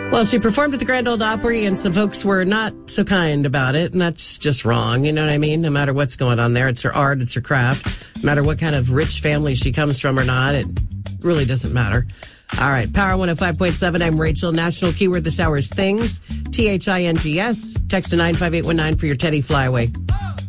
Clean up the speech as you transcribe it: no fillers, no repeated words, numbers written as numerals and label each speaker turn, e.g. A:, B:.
A: Well, she performed at the Grand Ole Opry, and some folks were not so kind about it, and that's just wrong. You know what I mean? No matter what's going on there, it's her art, it's her craft. No matter what kind of rich family she comes from or not, it really doesn't matter. All right, Power 105.7, I'm Rachel. National keyword this hour is things, THINGS. Text to 95819 for your Teddy Flyaway.